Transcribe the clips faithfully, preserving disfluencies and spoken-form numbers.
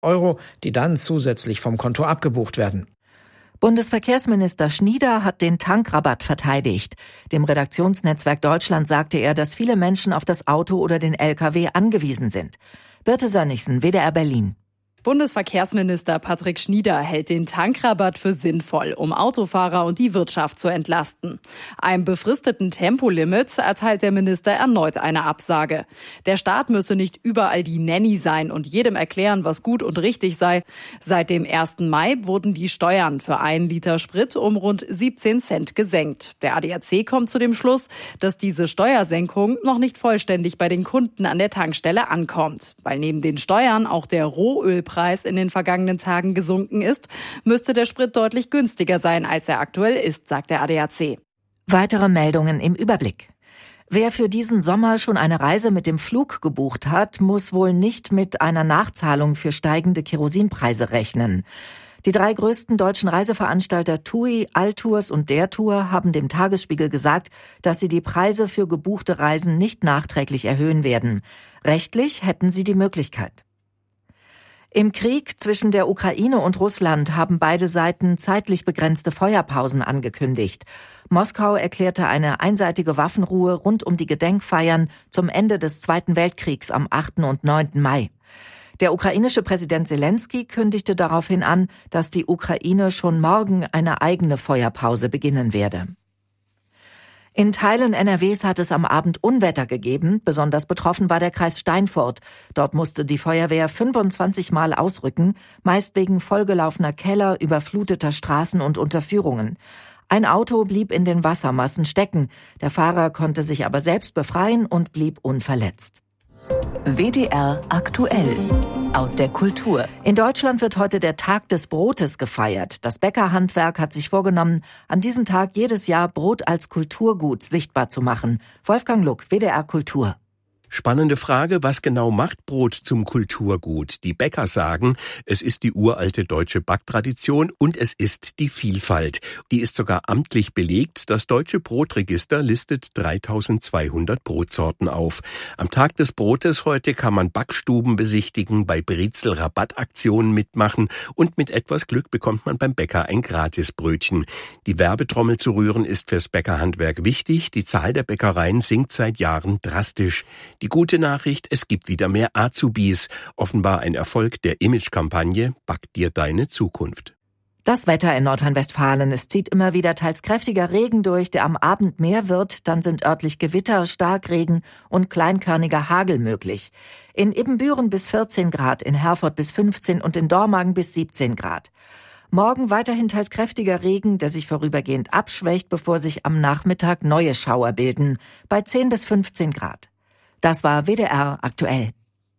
Euro, die dann zusätzlich vom Konto abgebucht werden. Bundesverkehrsminister Schnieder hat den Tankrabatt verteidigt. Dem Redaktionsnetzwerk Deutschland sagte er, dass viele Menschen auf das Auto oder den L K W angewiesen sind. Birte Sönnigsen, W D R Berlin. Bundesverkehrsminister Patrick Schnieder hält den Tankrabatt für sinnvoll, um Autofahrer und die Wirtschaft zu entlasten. Einem befristeten Tempolimit erteilt der Minister erneut eine Absage. Der Staat müsse nicht überall die Nanny sein und jedem erklären, was gut und richtig sei. Seit dem ersten Mai wurden die Steuern für einen Liter Sprit um rund siebzehn Cent gesenkt. Der A D A C kommt zu dem Schluss, dass diese Steuersenkung noch nicht vollständig bei den Kunden an der Tankstelle ankommt. Weil neben den Steuern auch der Rohölpreis Preis in den vergangenen Tagen gesunken ist, müsste der Sprit deutlich günstiger sein, als er aktuell ist, sagt der A D A C. Weitere Meldungen im Überblick. Wer für diesen Sommer schon eine Reise mit dem Flug gebucht hat, muss wohl nicht mit einer Nachzahlung für steigende Kerosinpreise rechnen. Die drei größten deutschen Reiseveranstalter TUI, Altours und Der Tour haben dem Tagesspiegel gesagt, dass sie die Preise für gebuchte Reisen nicht nachträglich erhöhen werden. Rechtlich hätten sie die Möglichkeit. Im Krieg zwischen der Ukraine und Russland haben beide Seiten zeitlich begrenzte Feuerpausen angekündigt. Moskau erklärte eine einseitige Waffenruhe rund um die Gedenkfeiern zum Ende des Zweiten Weltkriegs am achten und neunten Mai. Der ukrainische Präsident Selenskyj kündigte daraufhin an, dass die Ukraine schon morgen eine eigene Feuerpause beginnen werde. In Teilen N R Ws hat es am Abend Unwetter gegeben. Besonders betroffen war der Kreis Steinfurt. Dort musste die Feuerwehr fünfundzwanzig Mal ausrücken, meist wegen vollgelaufener Keller, überfluteter Straßen und Unterführungen. Ein Auto blieb in den Wassermassen stecken. Der Fahrer konnte sich aber selbst befreien und blieb unverletzt. W D R aktuell. Aus der Kultur. In Deutschland wird heute der Tag des Brotes gefeiert. Das Bäckerhandwerk hat sich vorgenommen, an diesem Tag jedes Jahr Brot als Kulturgut sichtbar zu machen. Wolfgang Luck, W D R Kultur. Spannende Frage, was genau macht Brot zum Kulturgut? Die Bäcker sagen, es ist die uralte deutsche Backtradition und es ist die Vielfalt. Die ist sogar amtlich belegt. Das Deutsche Brotregister listet dreitausendzweihundert Brotsorten auf. Am Tag des Brotes heute kann man Backstuben besichtigen, bei Brezel-Rabattaktionen mitmachen und mit etwas Glück bekommt man beim Bäcker ein Gratisbrötchen. Die Werbetrommel zu rühren ist fürs Bäckerhandwerk wichtig. Die Zahl der Bäckereien sinkt seit Jahren drastisch. Die gute Nachricht, es gibt wieder mehr Azubis. Offenbar ein Erfolg der Imagekampagne Back dir deine Zukunft. Das Wetter in Nordrhein-Westfalen. Es zieht immer wieder teils kräftiger Regen durch, der am Abend mehr wird. Dann sind örtlich Gewitter, Starkregen und kleinkörniger Hagel möglich. In Ibbenbüren bis vierzehn Grad, in Herford bis fünfzehn und in Dormagen bis siebzehn Grad. Morgen weiterhin teils kräftiger Regen, der sich vorübergehend abschwächt, bevor sich am Nachmittag neue Schauer bilden, bei zehn bis fünfzehn Grad. Das war W D R aktuell.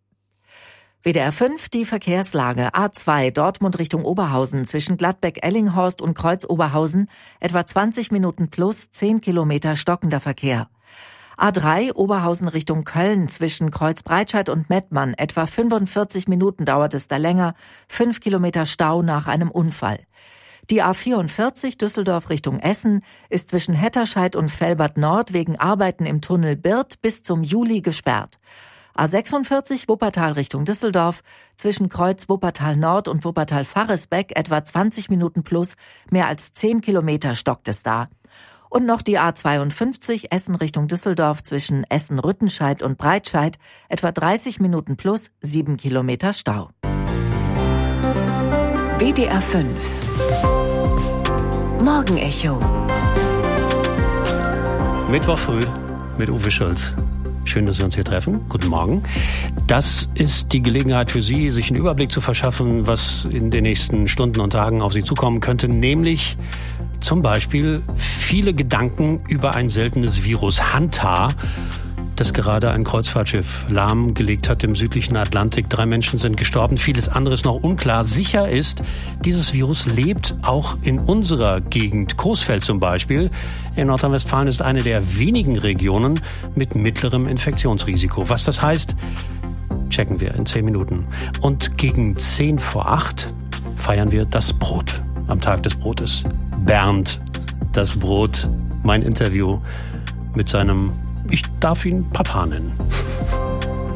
W D R fünf, die Verkehrslage. A zwei, Dortmund Richtung Oberhausen, zwischen Gladbeck-Ellinghorst und Kreuz-Oberhausen, etwa zwanzig Minuten plus, zehn Kilometer stockender Verkehr. A drei, Oberhausen Richtung Köln, zwischen Kreuzbreitscheid und Mettmann, etwa fünfundvierzig Minuten dauert es da länger, fünf Kilometer Stau nach einem Unfall. Die A vierundvierzig Düsseldorf Richtung Essen ist zwischen Hetterscheid und Velbert Nord wegen Arbeiten im Tunnel Birth bis zum Juli gesperrt. A sechsundvierzig Wuppertal Richtung Düsseldorf, zwischen Kreuz Wuppertal Nord und Wuppertal Varresbeck etwa zwanzig Minuten plus, mehr als zehn Kilometer stockt es da. Und noch die A zweiundfünfzig Essen Richtung Düsseldorf zwischen Essen-Rüttenscheid und Breitscheid, etwa dreißig Minuten plus, sieben Kilometer Stau. W D R fünf Morgenecho. Mittwoch früh mit Uwe Schulz. Schön, dass wir uns hier treffen. Guten Morgen. Das ist die Gelegenheit für Sie, sich einen Überblick zu verschaffen, was in den nächsten Stunden und Tagen auf Sie zukommen könnte, nämlich zum Beispiel viele Gedanken über ein seltenes Virus, Hantaar, das gerade ein Kreuzfahrtschiff lahmgelegt hat im südlichen Atlantik. Drei Menschen sind gestorben, vieles anderes noch unklar. Sicher ist, dieses Virus lebt auch in unserer Gegend. Coesfeld zum Beispiel in Nordrhein-Westfalen ist eine der wenigen Regionen mit mittlerem Infektionsrisiko. Was das heißt, checken wir in zehn Minuten. Und gegen zehn vor acht feiern wir das Brot am Tag des Brotes. Bernd, das Brot, mein Interview mit seinem, ich darf ihn Papa nennen.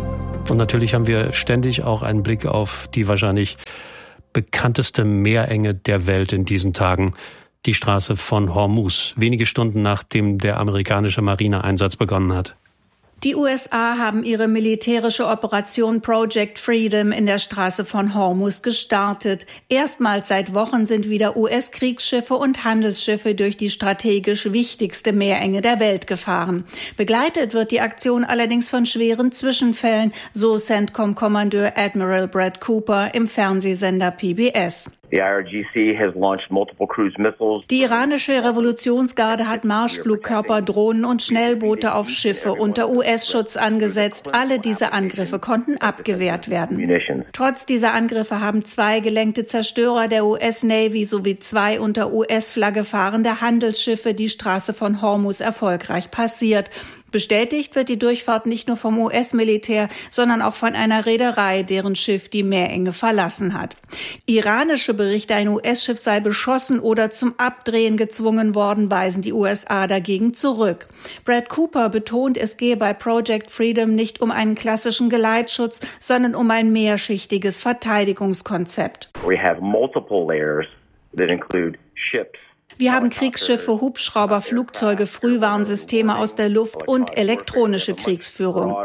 Und natürlich haben wir ständig auch einen Blick auf die wahrscheinlich bekannteste Meerenge der Welt in diesen Tagen, die Straße von Hormuz, wenige Stunden nachdem der amerikanische Marineeinsatz begonnen hat. Die U S A haben ihre militärische Operation Project Freedom in der Straße von Hormuz gestartet. Erstmals seit Wochen sind wieder U S-Kriegsschiffe und Handelsschiffe durch die strategisch wichtigste Meerenge der Welt gefahren. Begleitet wird die Aktion allerdings von schweren Zwischenfällen, so CENTCOM-Kommandeur Admiral Brad Cooper im Fernsehsender P B S. The I R G C has launched multiple cruise missiles. Die iranische Revolutionsgarde hat Marschflugkörper, Drohnen und Schnellboote auf Schiffe unter U S-Schutz angesetzt. Alle diese Angriffe konnten abgewehrt werden. Trotz dieser Angriffe haben zwei gelenkte Zerstörer der U S-Navy sowie zwei unter U S-Flagge fahrende Handelsschiffe die Straße von Hormuz erfolgreich passiert. Bestätigt wird die Durchfahrt nicht nur vom U S-Militär, sondern auch von einer Reederei, deren Schiff die Meerenge verlassen hat. Iranische Berichte, ein U S-Schiff sei beschossen oder zum Abdrehen gezwungen worden, weisen die U S A dagegen zurück. Brad Cooper betont, es gehe bei Project Freedom nicht um einen klassischen Geleitschutz, sondern um ein mehrschichtiges Verteidigungskonzept. We have multiple layers that include ships. Wir haben Kriegsschiffe, Hubschrauber, Flugzeuge, Frühwarnsysteme aus der Luft und elektronische Kriegsführung.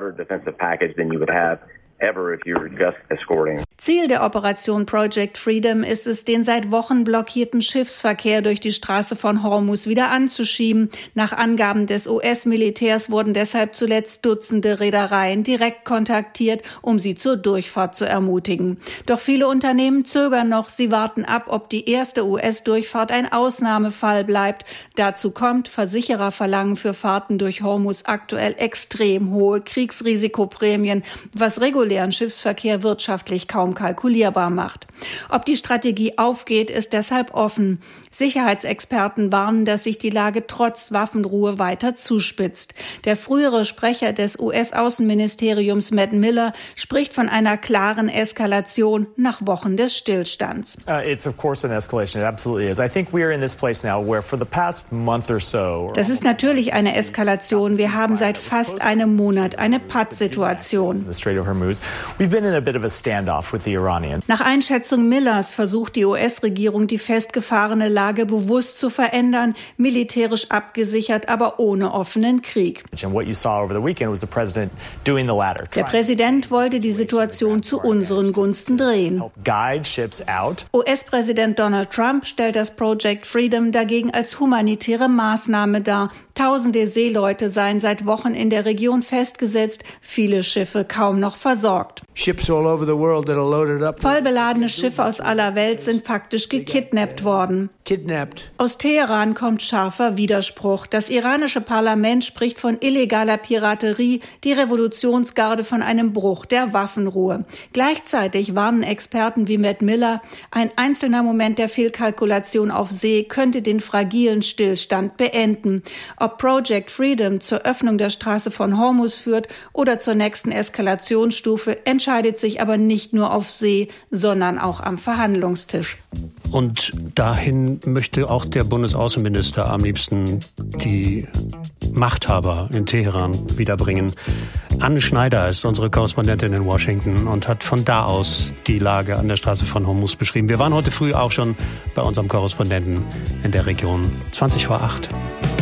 Ziel der Operation Project Freedom ist es, den seit Wochen blockierten Schiffsverkehr durch die Straße von Hormuz wieder anzuschieben. Nach Angaben des U S-Militärs wurden deshalb zuletzt Dutzende Reedereien direkt kontaktiert, um sie zur Durchfahrt zu ermutigen. Doch viele Unternehmen zögern noch. Sie warten ab, ob die erste U S-Durchfahrt ein Ausnahmefall bleibt. Dazu kommt, Versicherer verlangen für Fahrten durch Hormuz aktuell extrem hohe Kriegsrisikoprämien, was regulären Schiffsverkehr wirtschaftlich kaum kalkulierbar macht. Ob die Strategie aufgeht, ist deshalb offen. Sicherheitsexperten warnen, dass sich die Lage trotz Waffenruhe weiter zuspitzt. Der frühere Sprecher des U S-Außenministeriums Matt Miller spricht von einer klaren Eskalation nach Wochen des Stillstands. Das ist natürlich eine Eskalation. Wir haben seit fast einem Monat eine Pattsituation. Nach Einschätzung Millers versucht die U S-Regierung, die festgefahrene Lage bewusst zu verändern, militärisch abgesichert, aber ohne offenen Krieg. Der Präsident wollte die Situation zu unseren Gunsten drehen. U S-Präsident Donald Trump stellt das Project Freedom dagegen als humanitäre Maßnahme dar. Tausende Seeleute seien seit Wochen in der Region festgesetzt, viele Schiffe kaum noch versorgt. Vollbeladene Schiffe aus aller Welt sind faktisch gekidnappt worden. Aus Teheran kommt scharfer Widerspruch. Das iranische Parlament spricht von illegaler Piraterie, die Revolutionsgarde von einem Bruch der Waffenruhe. Gleichzeitig warnen Experten wie Matt Miller, ein einzelner Moment der Fehlkalkulation auf See könnte den fragilen Stillstand beenden. Ob Project Freedom zur Öffnung der Straße von Hormuz führt oder zur nächsten Eskalationsstufe, entscheidet sich aber nicht nur auf See, sondern auch am Verhandlungstisch. Und dahin möchte auch der Bundesaußenminister am liebsten die Machthaber in Teheran wiederbringen. Anne Schneider ist unsere Korrespondentin in Washington und hat von da aus die Lage an der Straße von Hormuz beschrieben. Wir waren heute früh auch schon bei unserem Korrespondenten in der Region. zwanzig vor acht.